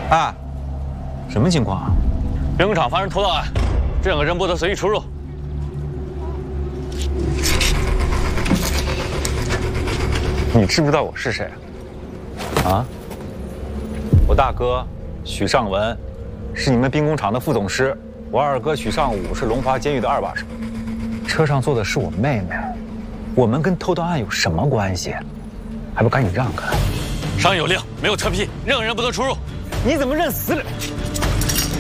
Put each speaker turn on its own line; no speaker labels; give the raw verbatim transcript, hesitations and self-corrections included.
啊，什么情况啊？
兵工厂发生偷盗案，这两个人不得随意出入。
你知不知道我是谁？啊？我大哥许尚文是你们兵工厂的副总师，我二哥许尚武是龙华监狱的二把手。车上坐的是我妹妹，我们跟偷盗案有什么关系？还不赶紧让开！
上有令，没有特批，任何人不得出入。
你怎么认死理？